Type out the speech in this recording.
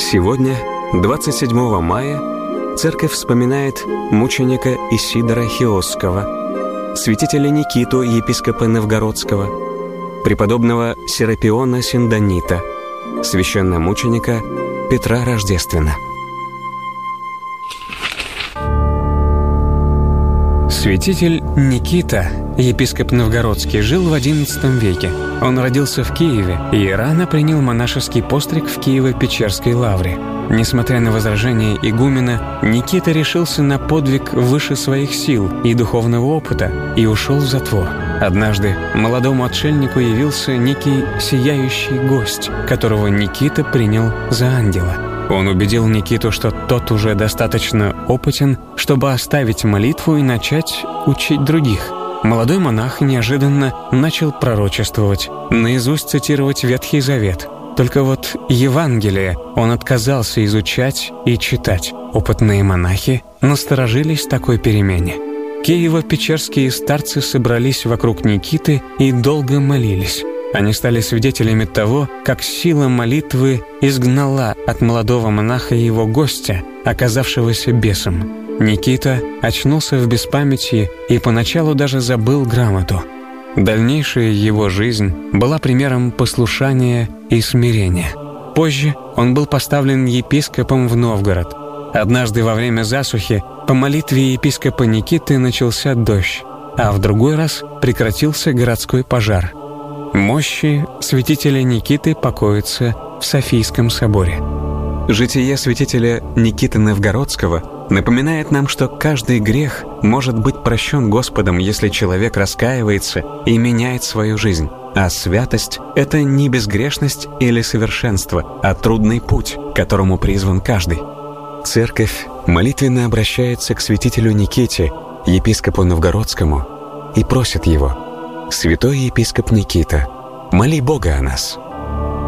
Сегодня, 27 мая, церковь вспоминает мученика Исидора Хиосского, святителя Никиту, епископа Новгородского, преподобного Серапиона Синдонита, священномученика Петра Рождествена. Святитель Никита, епископ Новгородский, жил в XI веке. Он родился в Киеве и рано принял монашеский постриг в Киево-Печерской лавре. Несмотря на возражения игумена, Никита решился на подвиг выше своих сил и духовного опыта и ушел в затвор. Однажды молодому отшельнику явился некий сияющий гость, которого Никита принял за ангела. Он убедил Никиту, что тот уже достаточно опытен, чтобы оставить молитву и начать учить других. Молодой монах неожиданно начал пророчествовать, наизусть цитировать Ветхий Завет. Только вот Евангелие он отказался изучать и читать. Опытные монахи насторожились такой перемене. Киево-печерские старцы собрались вокруг Никиты и долго молились. Они стали свидетелями того, как сила молитвы изгнала от молодого монаха его гостя, оказавшегося бесом. Никита очнулся в беспамятии и поначалу даже забыл грамоту. Дальнейшая его жизнь была примером послушания и смирения. Позже он был поставлен епископом в Новгород. Однажды во время засухи по молитве епископа Никиты начался дождь, а в другой раз прекратился городской пожар. Мощи святителя Никиты покоятся в Софийском соборе. Житие святителя Никиты Новгородского напоминает нам, что каждый грех может быть прощен Господом, если человек раскаивается и меняет свою жизнь. А святость — это не безгрешность или совершенство, а трудный путь, к которому призван каждый. Церковь молитвенно обращается к святителю Никите, епископу Новгородскому, и просит его: «Святой епископ Никита, моли Бога о нас».